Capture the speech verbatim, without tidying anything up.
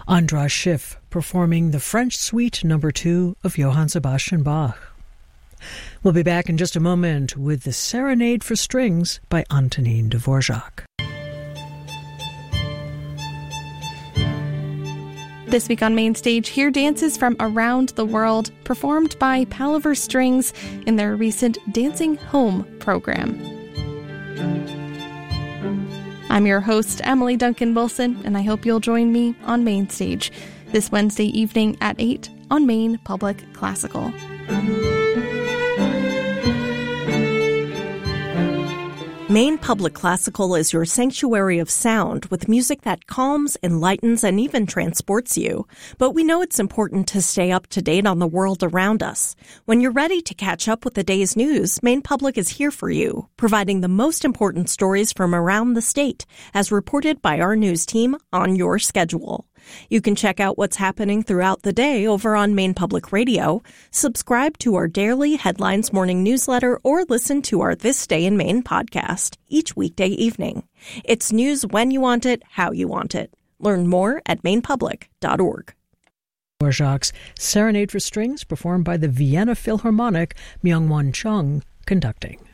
Andras Schiff performing the French Suite Number Two of Johann Sebastian Bach. We'll be back in just a moment with the Serenade for Strings by Antonin Dvorak. This week on Main Stage, hear dances from around the world performed by Palaver Strings in their recent Dancing Home program. I'm your host, Emily Duncan Wilson, and I hope you'll join me on Main Stage this Wednesday evening at eight on Maine Public Classical. Maine Public Classical is your sanctuary of sound with music that calms, enlightens, and even transports you. But we know it's important to stay up to date on the world around us. When you're ready to catch up with the day's news, Maine Public is here for you, providing the most important stories from around the state, as reported by our news team on your schedule. You can check out what's happening throughout the day over on Maine Public Radio, subscribe to our daily Headlines morning newsletter, or listen to our This Day in Maine podcast each weekday evening. It's news when you want it, how you want it. Learn more at maine public dot org. Dvorak's Serenade for Strings, performed by the Vienna Philharmonic, Myung-Won Chung conducting.